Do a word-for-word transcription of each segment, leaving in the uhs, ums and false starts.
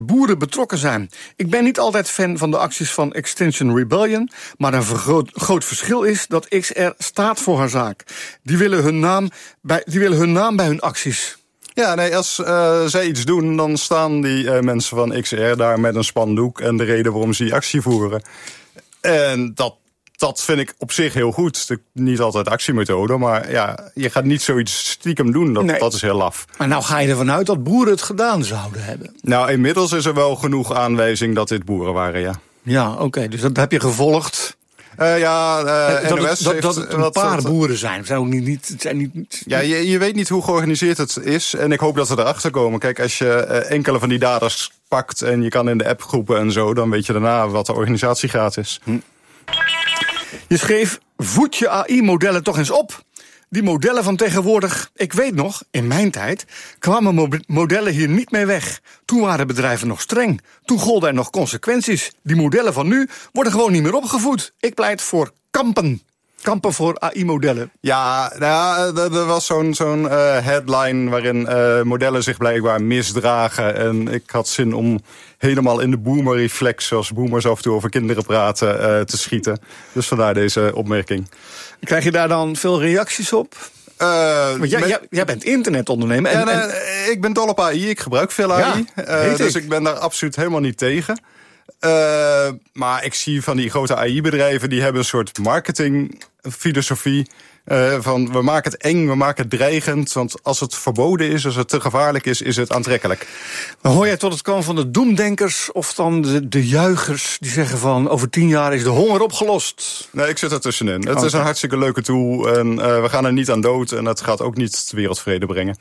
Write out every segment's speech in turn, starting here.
boeren betrokken zijn. Ik ben niet altijd fan van de acties van Extinction Rebellion, maar een vergroot, groot verschil is dat X R staat voor haar zaak. Die willen hun naam bij, die willen hun naam bij hun acties. Ja, nee, als uh, zij iets doen, dan staan die uh, mensen van X R daar met een spandoek en de reden waarom ze die actie voeren. En dat, dat vind ik op zich heel goed. Niet altijd actiemethode, maar ja, je gaat niet zoiets stiekem doen. Dat, nee. dat is heel laf. Maar nou ga je ervan uit dat boeren het gedaan zouden hebben. Nou, inmiddels is er wel genoeg aanwijzing dat dit boeren waren, ja. Ja, oké, okay, dus dat heb je gevolgd. Uh, ja, uh, dat, N O S het, dat, heeft, dat het een wat, paar wat, boeren zijn. Het zijn ook niet, niet, het zijn niet... Ja, je, je weet niet hoe georganiseerd het is. En ik hoop dat we erachter komen. Kijk, als je uh, enkele van die daders pakt en je kan in de appgroepen en zo, dan weet je daarna wat de organisatiegraad is. Hm. Je schreef, voed je A I-modellen toch eens op. Die modellen van tegenwoordig, ik weet nog, in mijn tijd kwamen mo- modellen hier niet mee weg. Toen waren bedrijven nog streng. Toen golden er nog consequenties. Die modellen van nu worden gewoon niet meer opgevoed. Ik pleit voor kampen. Kampen voor A I-modellen. Ja, nou, er was zo'n, zo'n uh, headline waarin uh, modellen zich blijkbaar misdragen. En ik had zin om helemaal in de boomer-reflex, zoals boomers af en toe over kinderen praten, uh, te schieten. Dus vandaar deze opmerking. Krijg je daar dan veel reacties op? Uh, Want jij, met... jij, jij bent internetondernemer. En, ja, nee, en... Ik ben dol op A I, ik gebruik veel A I. Ja, uh, dus ik. ik ben daar absoluut helemaal niet tegen. Uh, maar ik zie van die grote A I-bedrijven, die hebben een soort marketingfilosofie. Uh, van we maken het eng, we maken het dreigend. Want als het verboden is, als het te gevaarlijk is, is het aantrekkelijk. Maar hoor jij tot het komen van de doemdenkers of dan de, de juichers die zeggen van over tien jaar is de honger opgelost? Nee, ik zit er tussenin. Het okay. is een hartstikke leuke tool en uh, we gaan er niet aan dood. En het gaat ook niet wereldvrede brengen.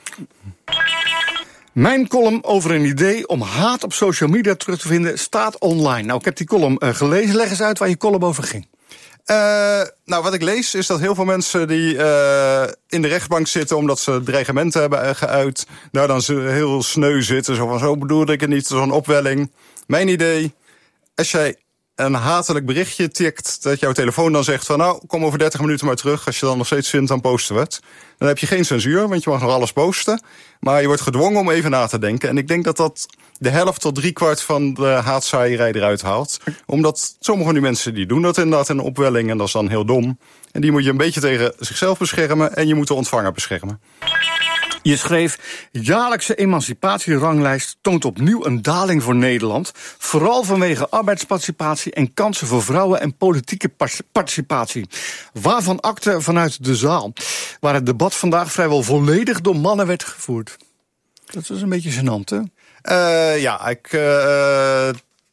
Mijn column over een idee om haat op social media terug te vinden staat online. Nou, ik heb die column uh, gelezen. Leg eens uit waar je column over ging. Uh, nou, wat ik lees is dat heel veel mensen die uh, in de rechtbank zitten omdat ze dreigementen hebben geuit, daar dan heel sneu zitten. Zo van, zo bedoelde ik het niet, zo'n opwelling. Mijn idee, als jij een hatelijk berichtje tikt, dat jouw telefoon dan zegt van nou, kom over dertig minuten maar terug. Als je dan nog steeds vindt, dan posten we het. Dan heb je geen censuur, want je mag nog alles posten. Maar je wordt gedwongen om even na te denken. En ik denk dat dat de helft tot driekwart van de haatzaaierij eruit haalt. Omdat sommige van die mensen die doen dat inderdaad in een opwelling. En dat is dan heel dom. En die moet je een beetje tegen zichzelf beschermen. En je moet de ontvanger beschermen. Je schreef, jaarlijkse emancipatieranglijst toont opnieuw een daling voor Nederland. Vooral vanwege arbeidsparticipatie en kansen voor vrouwen en politieke participatie. Waarvan akte vanuit de zaal, waar het debat vandaag vrijwel volledig door mannen werd gevoerd. Dat is een beetje gênant, hè? Uh, ja, ik uh,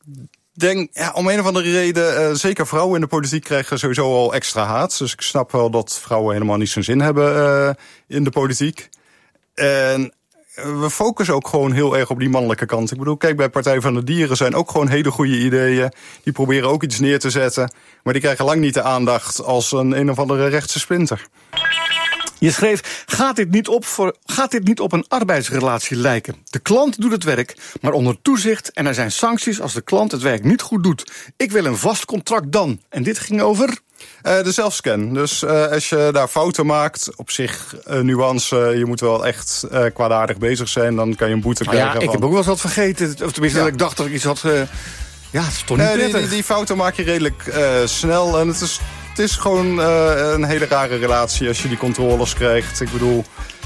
denk, ja, om een of andere reden, uh, zeker vrouwen in de politiek krijgen sowieso al extra haat. Dus ik snap wel dat vrouwen helemaal niet zo'n zin hebben uh, in de politiek. En we focussen ook gewoon heel erg op die mannelijke kant. Ik bedoel, kijk, bij Partij van de Dieren zijn ook gewoon hele goede ideeën. Die proberen ook iets neer te zetten. Maar die krijgen lang niet de aandacht als een een of andere rechtse splinter. Je schreef, gaat dit niet op voor, gaat dit niet op een arbeidsrelatie lijken? De klant doet het werk, maar onder toezicht en er zijn sancties als de klant het werk niet goed doet. Ik wil een vast contract dan. En dit ging over? Uh, de zelfscan. Dus uh, als je daar fouten maakt, op zich uh, nuance, uh, je moet wel echt uh, kwaadaardig bezig zijn, dan kan je een boete krijgen. Ja, ik van... heb ook wel eens wat vergeten. Of tenminste, ja. dat ik dacht dat ik iets had... Uh... Ja, het is toch niet nee, prettig. Die, die, die fouten maak je redelijk uh, snel en het is... Het is gewoon uh, een hele rare relatie als je die controles krijgt. Ik bedoel,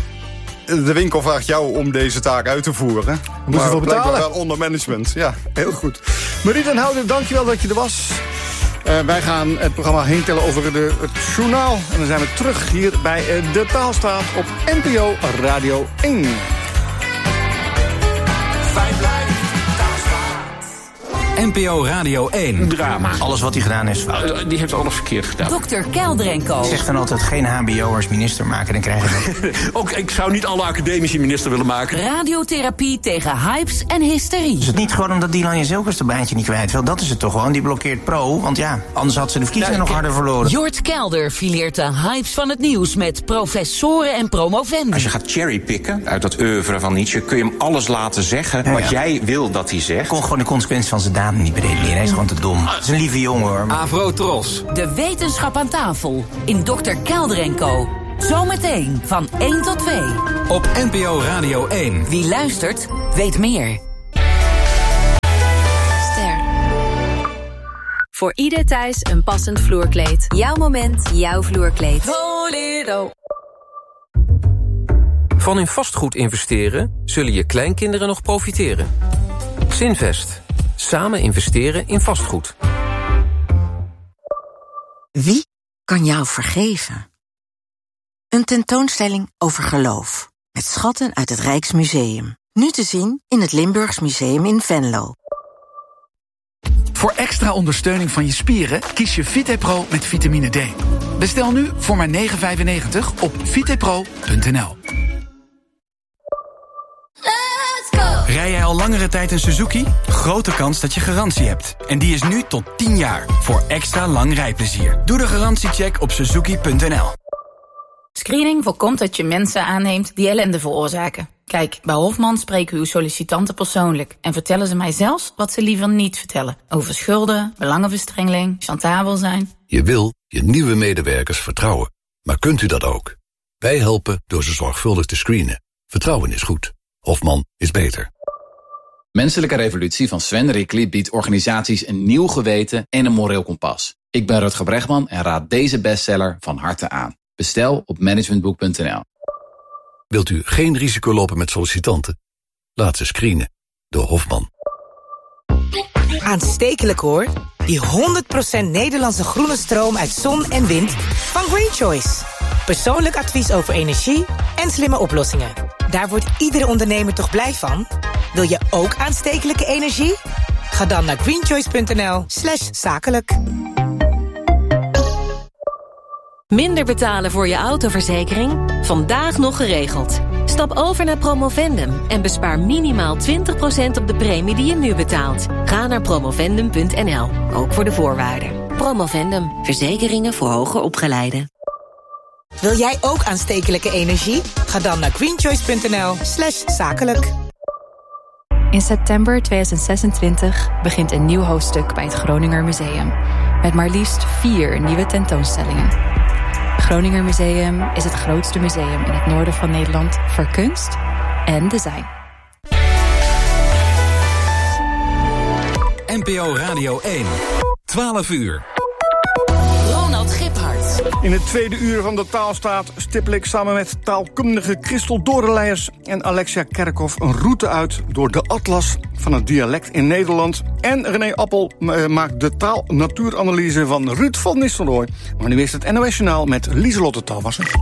de winkel vraagt jou om deze taak uit te voeren. Moet je ervoor betalen? Wel onder management, ja. Heel goed. Marie den Houden, dankjewel dat je er was. Uh, wij gaan het programma heen tellen over de, het journaal. En dan zijn we terug hier bij uh, De Taalstaat op N P O Radio één. N P O Radio één. Drama. Alles wat hij gedaan is fout. Uh, die heeft alles verkeerd gedaan. dokter Kelder en Co. Zegt dan altijd geen H B O'ers minister maken, dan krijg je dat. Ook ik zou niet alle academici minister willen maken. Radiotherapie tegen hypes en hysterie. Is het niet gewoon omdat Dylan Zilkers de baantje niet kwijt wil? Dat is het toch gewoon. Die blokkeert Pro, want ja, anders had ze de verkiezingen ja, nog harder verloren. Jort Kelder fileert de hypes van het nieuws met professoren en promovendi. Als je gaat cherrypicken uit dat oeuvre van Nietzsche, kun je hem alles laten zeggen ja, wat ja. jij wil dat hij zegt. Ik kon gewoon de consequenties van zijn daden niet beredeneren. Hij is gewoon te dom. Het is een lieve jongen, hoor. Avro Tros. De wetenschap aan tafel in dokter Kelder en Co. Zometeen van één tot twee. Op N P O Radio één. Wie luistert, weet meer. Voor ieder thuis een passend vloerkleed. Jouw moment, jouw vloerkleed. Volero. Van in vastgoed investeren zullen je kleinkinderen nog profiteren. Zinvest. Samen investeren in vastgoed. Wie kan jou vergeven? Een tentoonstelling over geloof. Met schatten uit het Rijksmuseum. Nu te zien in het Limburgs Museum in Venlo. Voor extra ondersteuning van je spieren kies je VitePro met vitamine D. Bestel nu voor maar negen vijfennegentig op vitepro punt n l. Rij jij al langere tijd een Suzuki? Grote kans dat je garantie hebt. En die is nu tot tien jaar. Voor extra lang rijplezier. Doe de garantiecheck op suzuki punt n l. Screening voorkomt dat je mensen aanneemt die ellende veroorzaken. Kijk, bij Hofman spreken uw sollicitanten persoonlijk en vertellen ze mij zelfs wat ze liever niet vertellen. Over schulden, belangenverstrengeling, chantabel zijn. Je wil je nieuwe medewerkers vertrouwen. Maar kunt u dat ook? Wij helpen door ze zorgvuldig te screenen. Vertrouwen is goed. Hofman is beter. Menselijke Revolutie van Sven Rickli biedt organisaties een nieuw geweten en een moreel kompas. Ik ben Rutger Bregman en raad deze bestseller van harte aan. Bestel op managementboek punt n l. Wilt u geen risico lopen met sollicitanten? Laat ze screenen door Hofman. Aanstekelijk hoor. Die honderd procent Nederlandse groene stroom uit zon en wind van Green Choice. Persoonlijk advies over energie en slimme oplossingen. Daar wordt iedere ondernemer toch blij van? Wil je ook aanstekelijke energie? Ga dan naar greenchoice punt n l slash zakelijk. Minder betalen voor je autoverzekering? Vandaag nog geregeld. Stap over naar Promovendum en bespaar minimaal twintig procent op de premie die je nu betaalt. Ga naar promovendum punt n l, ook voor de voorwaarden. Promovendum, verzekeringen voor hoger opgeleiden. Wil jij ook aanstekelijke energie? Ga dan naar greenchoice punt n l slash zakelijk. In september tweeduizend zesentwintig begint een nieuw hoofdstuk bij het Groninger Museum. Met maar liefst vier nieuwe tentoonstellingen. Het Groninger Museum is het grootste museum in het noorden van Nederland voor kunst en design. N P O Radio één. twaalf uur. Ronald Giphart. In het tweede uur van de Taalstaat stippel ik samen met taalkundige Christel Dorenleijers en Alexia Kerkhoff een route uit door de atlas van het dialect in Nederland. En René Appel uh, maakt de taal-natuuranalyse van Ruud van Nistelrooy. Maar nu is het N O S-journaal met Lieselotte Talwasser.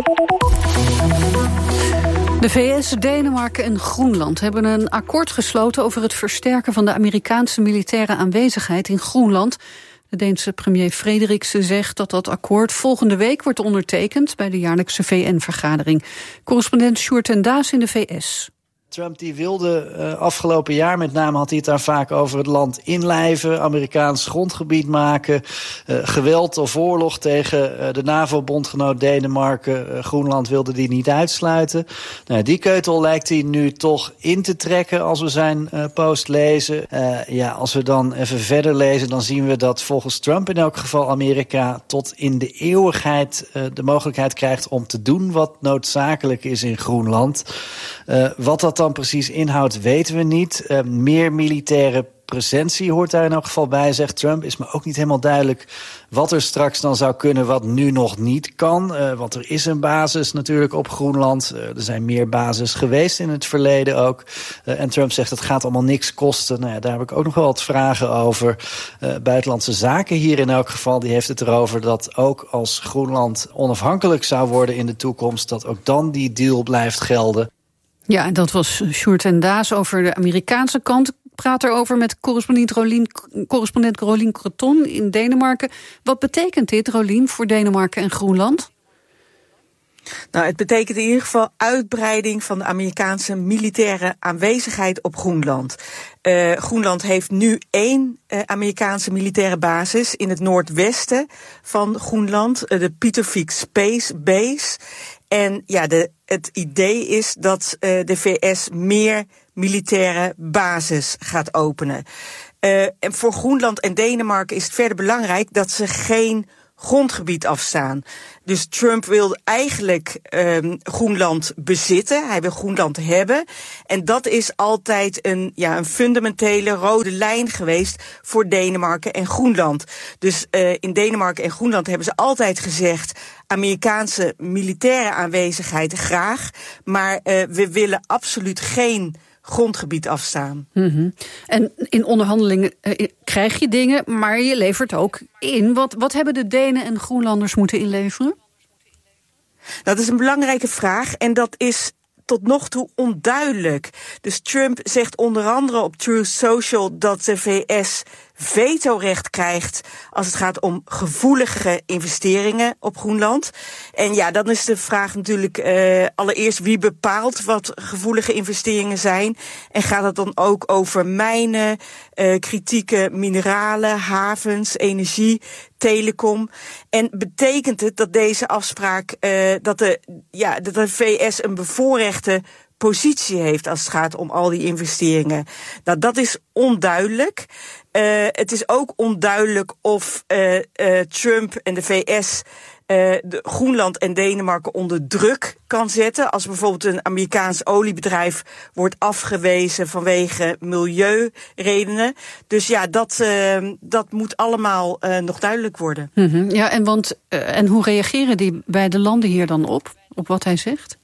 De V S, Denemarken en Groenland hebben een akkoord gesloten over het versterken van de Amerikaanse militaire aanwezigheid in Groenland. De Deense premier Frederiksen zegt dat dat akkoord volgende week wordt ondertekend bij de jaarlijkse V N-vergadering. Correspondent Sjoerd ten Daas in de V S. Trump die wilde uh, afgelopen jaar, met name had hij het daar vaak over het land inlijven, Amerikaans grondgebied maken, uh, geweld of oorlog tegen uh, de NAVO-bondgenoot Denemarken. Uh, Groenland wilde die niet uitsluiten. Nou, die keutel lijkt hij nu toch in te trekken als we zijn uh, post lezen. Uh, ja, als we dan even verder lezen, dan zien we dat volgens Trump in elk geval Amerika tot in de eeuwigheid uh, de mogelijkheid krijgt om te doen wat noodzakelijk is in Groenland. Uh, wat dat dan precies inhoudt, weten we niet. Uh, meer militaire presentie hoort daar in elk geval bij, zegt Trump. Is me ook niet helemaal duidelijk wat er straks dan zou kunnen wat nu nog niet kan. Uh, want er is een basis natuurlijk op Groenland. Uh, er zijn meer bases geweest in het verleden ook. Uh, en Trump zegt het gaat allemaal niks kosten. Nou ja, daar heb ik ook nog wel wat vragen over. Uh, Buitenlandse Zaken hier in elk geval, die heeft het erover dat ook als Groenland onafhankelijk zou worden in de toekomst, dat ook dan die deal blijft gelden. Ja, dat was Sjoerd ten Daas over de Amerikaanse kant. Ik praat erover met correspondent Rolien, correspondent Rolien Creton in Denemarken. Wat betekent dit, Rolien, voor Denemarken en Groenland? Nou, het betekent in ieder geval uitbreiding van de Amerikaanse militaire aanwezigheid op Groenland. Uh, Groenland heeft nu één uh, Amerikaanse militaire basis in het noordwesten van Groenland, uh, de Pietervik Space Base. En ja, de, het idee is dat uh, de V S meer militaire bases gaat openen. Uh, en voor Groenland en Denemarken is het verder belangrijk dat ze geen grondgebied afstaan. Dus Trump wil eigenlijk um, Groenland bezitten. Hij wil Groenland hebben. En dat is altijd een, ja, een fundamentele rode lijn geweest voor Denemarken en Groenland. Dus uh, in Denemarken en Groenland hebben ze altijd gezegd: Amerikaanse militaire aanwezigheid graag, maar uh, we willen absoluut geen grondgebied afstaan. Mm-hmm. En in onderhandelingen uh, krijg je dingen, maar je levert ook in. Wat, wat hebben de Denen en Groenlanders moeten inleveren? Dat is een belangrijke vraag en dat is tot nog toe onduidelijk. Dus Trump zegt onder andere op Truth Social dat de V S vetorecht krijgt als het gaat om gevoelige investeringen op Groenland. En ja, dan is de vraag natuurlijk uh, allereerst wie bepaalt wat gevoelige investeringen zijn. En gaat het dan ook over mijnen, uh, kritieke mineralen, havens, energie, telecom. En betekent het dat deze afspraak, uh, dat, de, ja, dat de V S een bevoorrechte positie heeft als het gaat om al die investeringen? Nou, dat is onduidelijk. Uh, het is ook onduidelijk of uh, uh, Trump en de V S uh, de Groenland en Denemarken onder druk kan zetten. Als bijvoorbeeld een Amerikaans oliebedrijf wordt afgewezen vanwege milieuredenen. Dus ja, dat, uh, dat moet allemaal uh, nog duidelijk worden. Mm-hmm. Ja, en, want, uh, en hoe reageren die beide landen hier dan op? Op wat hij zegt?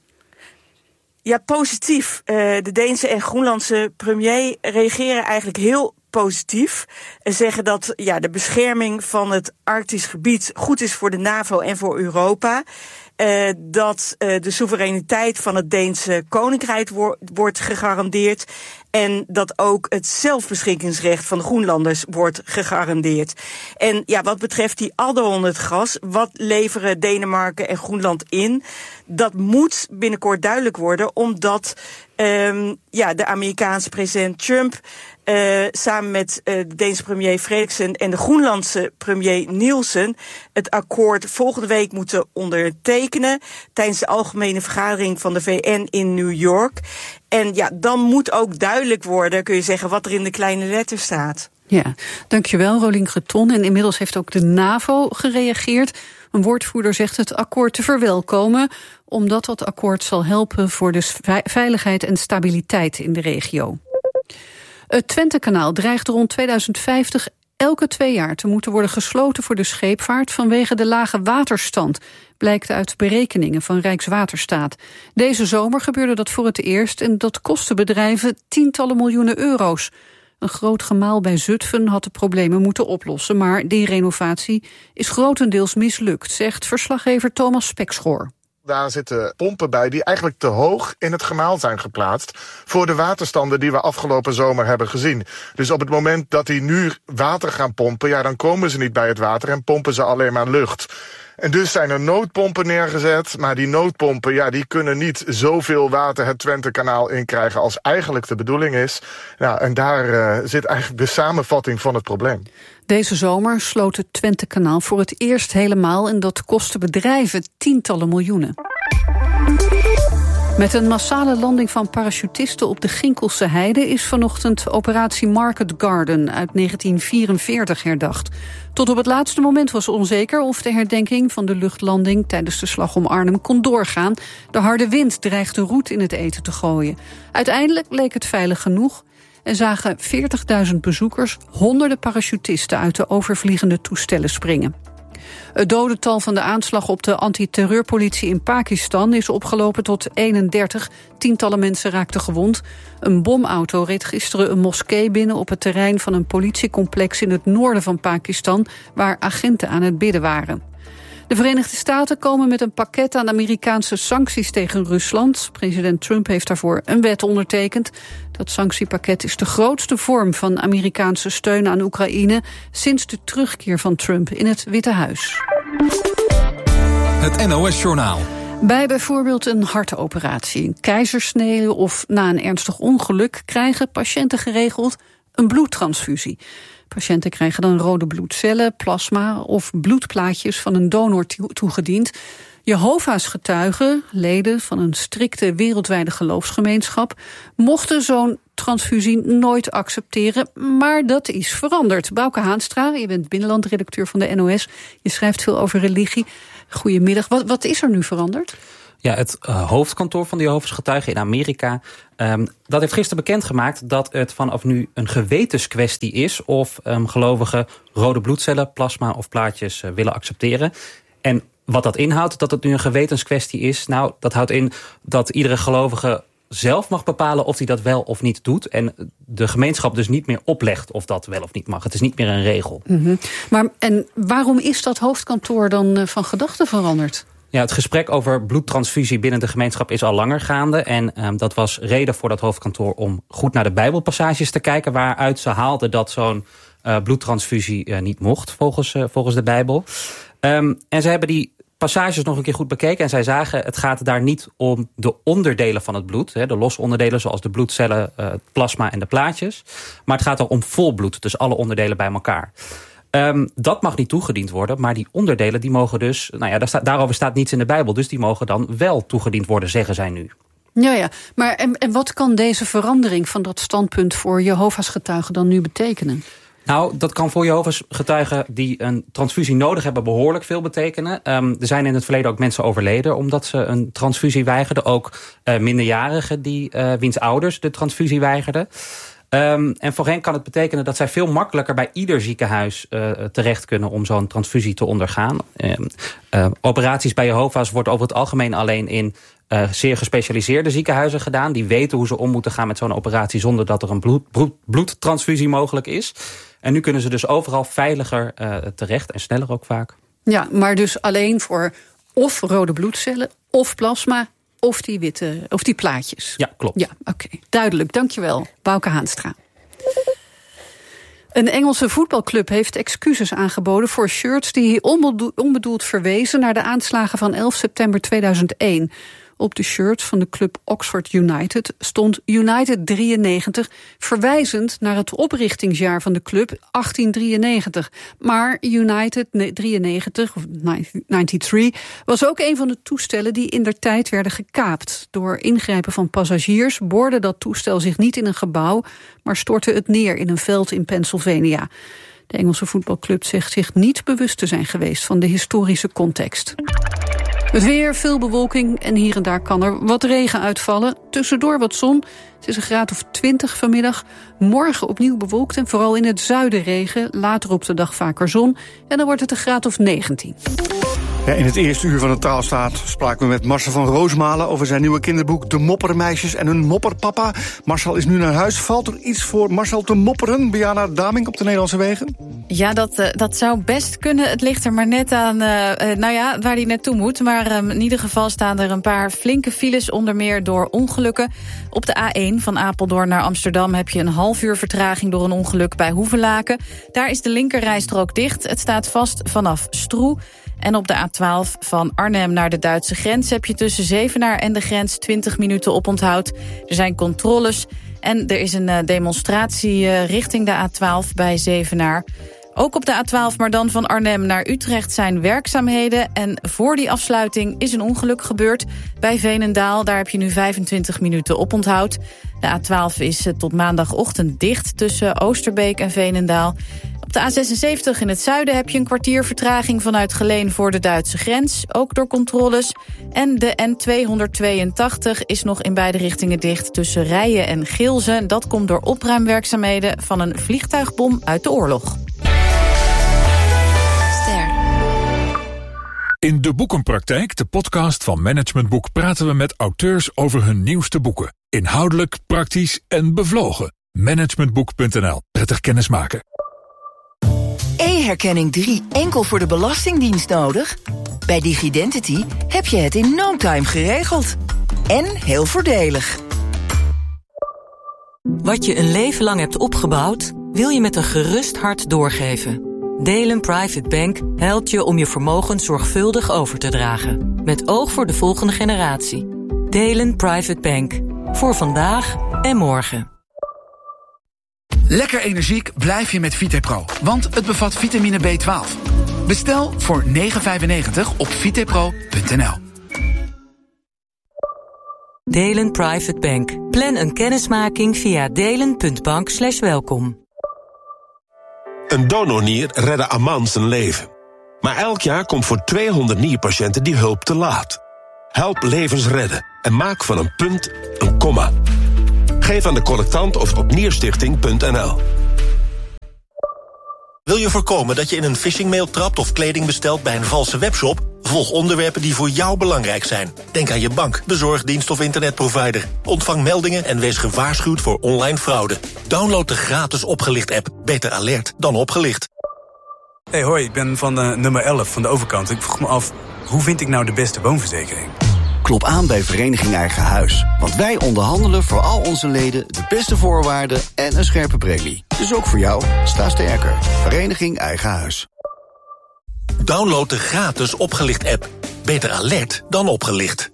Ja, positief. Uh, de Deense en Groenlandse premier reageren eigenlijk heel positief. En zeggen dat ja, de bescherming van het Arktisch gebied goed is voor de NAVO en voor Europa. Uh, dat uh, de soevereiniteit van het Deense koninkrijk wo- wordt gegarandeerd. En dat ook het zelfbeschikkingsrecht van de Groenlanders wordt gegarandeerd. En ja, wat betreft die adder onder het gras, wat leveren Denemarken en Groenland in? Dat moet binnenkort duidelijk worden, omdat um, ja, de Amerikaanse president Trump Uh, samen met uh, de Deense premier Frederiksen en de Groenlandse premier Nielsen het akkoord volgende week moeten ondertekenen tijdens de algemene vergadering van de V N in New York. En ja, dan moet ook duidelijk worden, kun je zeggen, wat er in de kleine letters staat. Ja, dankjewel Rolien Creton. En inmiddels heeft ook de NAVO gereageerd. Een woordvoerder zegt het akkoord te verwelkomen, omdat dat akkoord zal helpen voor de veiligheid en stabiliteit in de regio. Het Twentekanaal dreigt rond tweeduizend vijftig elke twee jaar te moeten worden gesloten voor de scheepvaart vanwege de lage waterstand, blijkt uit berekeningen van Rijkswaterstaat. Deze zomer gebeurde dat voor het eerst en dat kostte bedrijven tientallen miljoenen euro's. Een groot gemaal bij Zutphen had de problemen moeten oplossen, maar die renovatie is grotendeels mislukt, zegt verslaggever Thomas Spekschoor. Daar zitten pompen bij die eigenlijk te hoog in het gemaal zijn geplaatst voor de waterstanden die we afgelopen zomer hebben gezien. Dus op het moment dat die nu water gaan pompen, ja, dan komen ze niet bij het water en pompen ze alleen maar lucht. En dus zijn er noodpompen neergezet, maar die noodpompen, ja, die kunnen niet zoveel water het Twentekanaal inkrijgen als eigenlijk de bedoeling is. Nou, en daar uh, zit eigenlijk de samenvatting van het probleem. Deze zomer sloot het Twentekanaal voor het eerst helemaal en dat kostte bedrijven tientallen miljoenen. Met een massale landing van parachutisten op de Ginkelse Heide is vanochtend operatie Market Garden uit negentien vierenveertig herdacht. Tot op het laatste moment was onzeker of de herdenking van de luchtlanding tijdens de slag om Arnhem kon doorgaan. De harde wind dreigde roet in het eten te gooien. Uiteindelijk leek het veilig genoeg en zagen veertigduizend bezoekers honderden parachutisten uit de overvliegende toestellen springen. Het dodental van de aanslag op de antiterreurpolitie in Pakistan is opgelopen tot eenendertig. Tientallen mensen raakten gewond. Een bomauto reed gisteren een moskee binnen op het terrein van een politiecomplex in het noorden van Pakistan, waar agenten aan het bidden waren. De Verenigde Staten komen met een pakket aan Amerikaanse sancties tegen Rusland. President Trump heeft daarvoor een wet ondertekend. Dat sanctiepakket is de grootste vorm van Amerikaanse steun aan Oekraïne sinds de terugkeer van Trump in het Witte Huis. Het N O S-journaal. Bij bijvoorbeeld een hartoperatie, een keizersnede of na een ernstig ongeluk krijgen patiënten geregeld een bloedtransfusie. Patiënten krijgen dan rode bloedcellen, plasma of bloedplaatjes van een donor toegediend. Jehovah's getuigen, leden van een strikte wereldwijde geloofsgemeenschap, mochten zo'n bloedtransfusie nooit accepteren. Maar dat is veranderd. Bouke Haanstra, je bent binnenlandredacteur van de N O S. Je schrijft veel over religie. Goedemiddag. Wat, wat is er nu veranderd? Ja, het uh, hoofdkantoor van de Jehovah's Getuigen in Amerika, Um, dat heeft gisteren bekendgemaakt dat het vanaf nu een gewetenskwestie is of um, gelovigen rode bloedcellen, plasma of plaatjes uh, willen accepteren. En wat dat inhoudt, dat het nu een gewetenskwestie is, nou, dat houdt in dat iedere gelovige zelf mag bepalen of hij dat wel of niet doet. En de gemeenschap dus niet meer oplegt of dat wel of niet mag. Het is niet meer een regel. Mm-hmm. Maar en waarom is dat hoofdkantoor dan uh, van gedachten veranderd? Ja, het gesprek over bloedtransfusie binnen de gemeenschap is al langer gaande. En um, dat was reden voor dat hoofdkantoor om goed naar de Bijbelpassages te kijken, waaruit ze haalden dat zo'n uh, bloedtransfusie uh, niet mocht, volgens, uh, volgens de Bijbel. Um, en ze hebben die passages nog een keer goed bekeken en zij zagen, het gaat daar niet om de onderdelen van het bloed, hè, de losse onderdelen zoals de bloedcellen, uh, het plasma en de plaatjes. Maar het gaat er om vol bloed, dus alle onderdelen bij elkaar. Um, dat mag niet toegediend worden, maar die onderdelen die mogen dus, nou ja, daar staat, daarover staat niets in de Bijbel, dus die mogen dan wel toegediend worden, zeggen zij nu. Ja, ja. Maar en, en wat kan deze verandering van dat standpunt voor Jehovah's Getuigen dan nu betekenen? Nou, dat kan voor Jehovah's Getuigen die een transfusie nodig hebben behoorlijk veel betekenen. Um, er zijn in het verleden ook mensen overleden omdat ze een transfusie weigerden. Ook uh, minderjarigen die, uh, wiens ouders de transfusie weigerden. Um, en voor hen kan het betekenen dat zij veel makkelijker bij ieder ziekenhuis uh, terecht kunnen om zo'n transfusie te ondergaan. Um, uh, operaties bij Jehovah's wordt over het algemeen alleen in uh, zeer gespecialiseerde ziekenhuizen gedaan. Die weten hoe ze om moeten gaan met zo'n operatie zonder dat er een bloed, bloed, bloedtransfusie mogelijk is. En nu kunnen ze dus overal veiliger uh, terecht en sneller ook vaak. Ja, maar dus alleen voor of rode bloedcellen of plasma of die witte, of die plaatjes. Ja, klopt. Ja, oké. Okay. Duidelijk, dankjewel. Bouke Haanstra. Een Engelse voetbalclub heeft excuses aangeboden voor shirts die onbedoeld verwezen naar de aanslagen van elf september tweeduizend één. Op de shirt van de club Oxford United stond United drieënnegentig... verwijzend naar het oprichtingsjaar van de club achttien drieënnegentig. Maar United drieënnegentig, of drieënnegentig, was ook een van de toestellen die indertijd werden gekaapt. Door ingrijpen van passagiers boorde dat toestel zich niet in een gebouw, maar stortte het neer in een veld in Pennsylvania. De Engelse voetbalclub zegt zich niet bewust te zijn geweest van de historische context. Het weer, veel bewolking en hier en daar kan er wat regen uitvallen. Tussendoor wat zon. Het is een graad of twintig vanmiddag. Morgen opnieuw bewolkt en vooral in het zuiden regen. Later op de dag vaker zon. En dan wordt het een graad of negentien. Ja, in het eerste uur van de Taalstaat spraken we met Marcel van Roosmalen over zijn nieuwe kinderboek De Moppermeisjes en hun mopperpapa. Marcel is nu naar huis. Valt er iets voor Marcel te mopperen, Biana Damink, op de Nederlandse wegen? Ja, dat, uh, dat zou best kunnen. Het ligt er maar net aan, uh, uh, nou ja, waar hij naartoe moet. Maar um, in ieder geval staan er een paar flinke files, onder meer door ongelukken. Op de A één van Apeldoorn naar Amsterdam heb je een half uur vertraging door een ongeluk bij Hoevelaken. Daar is de linkerrijstrook dicht. Het staat vast vanaf Stroe. En op de A twaalf van Arnhem naar de Duitse grens heb je tussen Zevenaar en de grens twintig minuten oponthoud. Er zijn controles en er is een demonstratie richting de A twaalf bij Zevenaar. Ook op de A twaalf, maar dan van Arnhem naar Utrecht zijn werkzaamheden. En voor die afsluiting is een ongeluk gebeurd bij Veenendaal. Daar heb je nu vijfentwintig minuten oponthoud. De A twaalf is tot maandagochtend dicht tussen Oosterbeek en Veenendaal. Op de A zesenzeventig in het zuiden heb je een kwartier vertraging vanuit Geleen voor de Duitse grens. Ook door controles. En de N tweehonderdtweeëntachtig is nog in beide richtingen dicht tussen Rijen en Geelze. Dat komt door opruimwerkzaamheden van een vliegtuigbom uit de oorlog. In De Boekenpraktijk, de podcast van Management Boek, praten we met auteurs over hun nieuwste boeken. Inhoudelijk, praktisch en bevlogen. managementboek punt n l. Prettig kennismaken. E-herkenning drie enkel voor de Belastingdienst nodig? Bij DigiDentity heb je het in no time geregeld. En heel voordelig. Wat je een leven lang hebt opgebouwd, wil je met een gerust hart doorgeven. Delen Private Bank helpt je om je vermogen zorgvuldig over te dragen. Met oog voor de volgende generatie. Delen Private Bank. Voor vandaag en morgen. Lekker energiek blijf je met Vitepro, want het bevat vitamine B twaalf. Bestel voor negen vijfennegentig op vitepro punt n l. Delen Private Bank. Plan een kennismaking via delen.bank slash welkom. Een donornier redde Aman zijn leven. Maar elk jaar komt voor tweehonderd nierpatiënten die hulp te laat. Help levens redden en maak van een punt een komma. Geef aan de collectant of op nierstichting punt n l. Wil je voorkomen dat je in een phishingmail trapt of kleding bestelt bij een valse webshop? Volg onderwerpen die voor jou belangrijk zijn. Denk aan je bank, bezorgdienst of internetprovider. Ontvang meldingen en wees gewaarschuwd voor online fraude. Download de gratis Opgelicht-app. Beter alert dan opgelicht. Hey, hoi, ik ben van uh, nummer elf van de overkant. Ik vroeg me af, hoe vind ik nou de beste woonverzekering? Klop aan bij Vereniging Eigen Huis. Want wij onderhandelen voor al onze leden de beste voorwaarden en een scherpe premie. Dus ook voor jou, sta sterker. Vereniging Eigen Huis. Download de gratis Opgelicht-app. Beter alert dan opgelicht.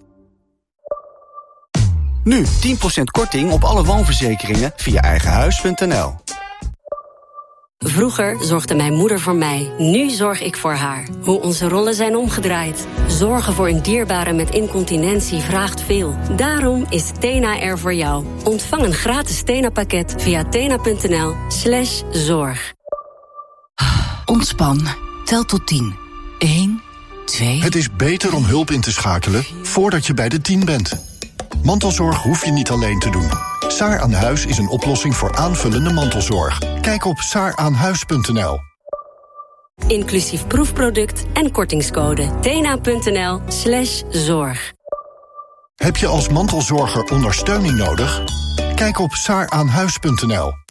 Nu tien procent korting op alle woonverzekeringen via eigenhuis punt n l. Vroeger zorgde mijn moeder voor mij. Nu zorg ik voor haar. Hoe onze rollen zijn omgedraaid. Zorgen voor een dierbare met incontinentie vraagt veel. Daarom is Tena er voor jou. Ontvang een gratis Tena-pakket via tena.nl slash zorg. Ontspan. Tel tot tien. één, twee... Het is beter om hulp in te schakelen voordat je bij de tien bent. Mantelzorg hoef je niet alleen te doen. Saar aan Huis is een oplossing voor aanvullende mantelzorg. Kijk op saar aan huis punt n l. Inclusief proefproduct en kortingscode. tena.nl slash zorg. Heb je als mantelzorger ondersteuning nodig? Kijk op saar aan huis punt n l.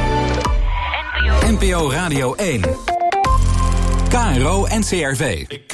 N P O Radio één. K R O N C R V.